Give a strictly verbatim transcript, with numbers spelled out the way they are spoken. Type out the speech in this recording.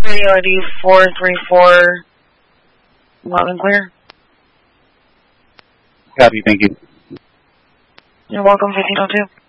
Radio I D four three four, loud and clear. Copy, thank you. You're welcome, fifteen oh two.